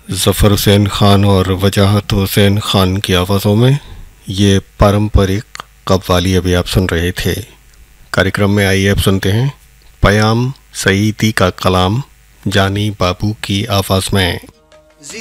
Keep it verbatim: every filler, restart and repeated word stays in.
ज़फ़र हुसैन ख़ान और वजाहत हुसैन ख़ान की आवाज़ों में ये पारंपरिक कव्वाली अभी आप सुन रहे थे। कार्यक्रम में आइए अब सुनते हैं पयाम सईदी का कलाम जानी बाबू की आवाज़ में।